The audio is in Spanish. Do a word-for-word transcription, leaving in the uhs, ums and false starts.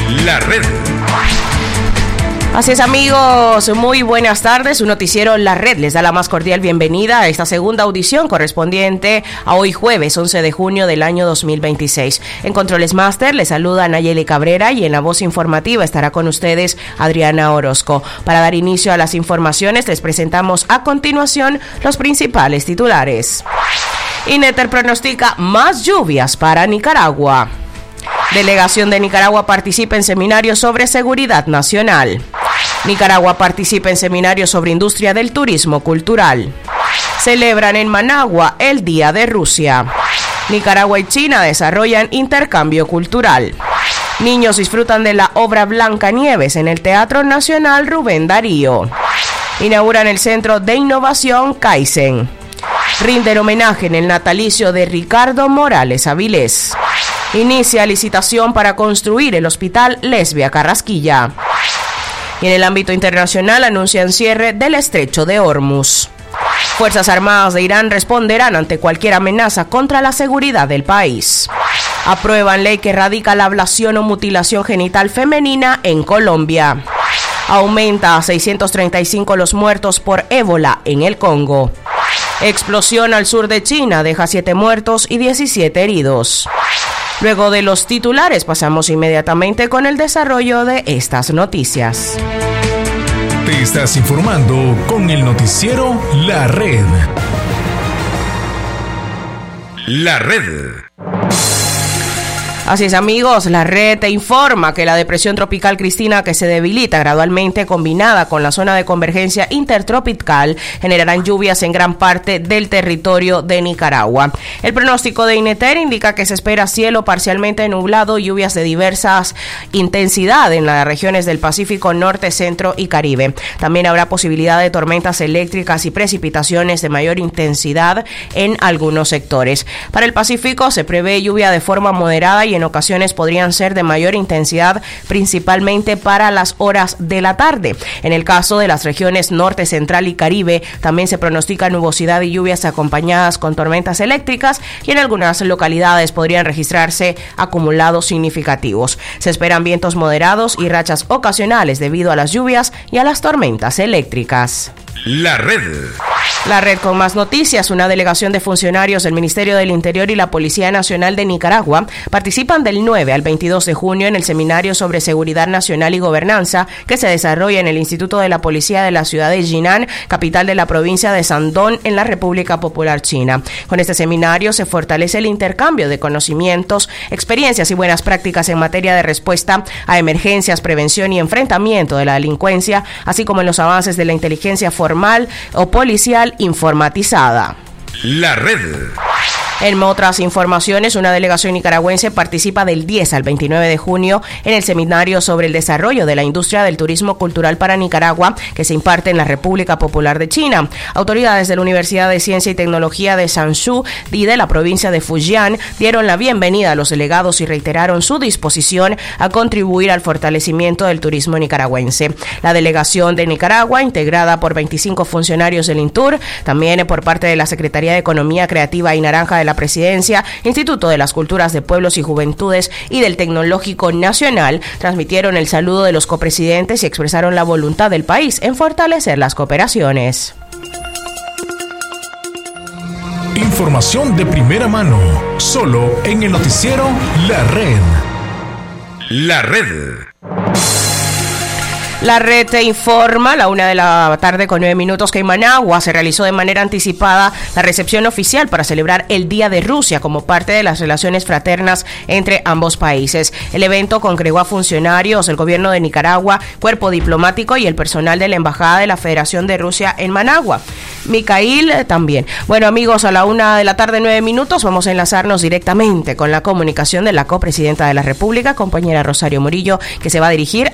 La Red. Así es, amigos, muy buenas tardes. Su noticiero La Red les da la más cordial bienvenida a esta segunda audición correspondiente a hoy jueves once de junio del año dos mil veintiséis. En Controles Master les saluda Nayeli Cabrera y en la voz informativa estará con ustedes Adriana Orozco. Para dar inicio a las informaciones les presentamos a continuación los principales titulares. INETER pronostica más lluvias para Nicaragua. Delegación de Nicaragua participa en seminario sobre seguridad nacional. Nicaragua participa en seminario sobre industria del turismo cultural. Celebran en Managua el Día de Rusia. Nicaragua y China desarrollan intercambio cultural. Niños disfrutan de la obra Blancanieves en el Teatro Nacional Rubén Darío. Inauguran el Centro de Innovación Kaizen. Rinden homenaje en el natalicio de Ricardo Morales Avilés. Inicia licitación para construir el Hospital Lesbia Carrasquilla. Y en el ámbito internacional anuncian cierre del Estrecho de Hormuz. Fuerzas Armadas de Irán responderán ante cualquier amenaza contra la seguridad del país. Aprueban ley que erradica la ablación o mutilación genital femenina en Colombia. Aumenta a seiscientos treinta y cinco los muertos por ébola en el Congo. Explosión al sur de China deja siete muertos y diecisiete heridos. Luego de los titulares, pasamos inmediatamente con el desarrollo de estas noticias. Te estás informando con el noticiero La Red. La Red. Así es, amigos, La Red te informa que la depresión tropical Cristina, que se debilita gradualmente combinada con la zona de convergencia intertropical, generarán lluvias en gran parte del territorio de Nicaragua. El pronóstico de INETER indica que se espera cielo parcialmente nublado y lluvias de diversas intensidad en las regiones del Pacífico Norte, Centro y Caribe. También habrá posibilidad de tormentas eléctricas y precipitaciones de mayor intensidad en algunos sectores. Para el Pacífico se prevé lluvia de forma moderada y en ocasiones podrían ser de mayor intensidad, principalmente para las horas de la tarde. En el caso de las regiones norte, central y Caribe, también se pronostica nubosidad y lluvias acompañadas con tormentas eléctricas y en algunas localidades podrían registrarse acumulados significativos. Se esperan vientos moderados y rachas ocasionales debido a las lluvias y a las tormentas eléctricas. La Red. La Red con más noticias. Una delegación de funcionarios del Ministerio del Interior y la Policía Nacional de Nicaragua participan del nueve al veintidós de junio en el seminario sobre seguridad nacional y gobernanza que se desarrolla en el Instituto de la Policía de la ciudad de Jinan, capital de la provincia de Shandong, en la República Popular China. Con este seminario se fortalece el intercambio de conocimientos, experiencias y buenas prácticas en materia de respuesta a emergencias, prevención y enfrentamiento de la delincuencia, así como en los avances de la inteligencia formal o policial informatizada. La Red. En otras informaciones, una delegación nicaragüense participa del diez al veintinueve de junio en el seminario sobre el desarrollo de la industria del turismo cultural para Nicaragua que se imparte en la República Popular de China. Autoridades de la Universidad de Ciencia y Tecnología de Shanxu y de la provincia de Fujian dieron la bienvenida a los delegados y reiteraron su disposición a contribuir al fortalecimiento del turismo nicaragüense. La delegación de Nicaragua, integrada por veinticinco funcionarios del INTUR, también por parte de la Secretaría de Economía Creativa y Naranja de la Presidencia, Instituto de las Culturas de Pueblos y Juventudes y del Tecnológico Nacional, transmitieron el saludo de los copresidentes y expresaron la voluntad del país en fortalecer las cooperaciones. Información de primera mano, solo en el noticiero La Red. La Red. La Red te informa a la una de la tarde con nueve minutos que en Managua se realizó de manera anticipada la recepción oficial para celebrar el Día de Rusia como parte de las relaciones fraternas entre ambos países. El evento congregó a funcionarios del gobierno de Nicaragua, cuerpo diplomático y el personal de la Embajada de la Federación de Rusia en Managua. Micail eh, también. Bueno, amigos, a la una de la tarde, nueve minutos, vamos a enlazarnos directamente con la comunicación de la copresidenta de la República, compañera Rosario Murillo, que se va a dirigir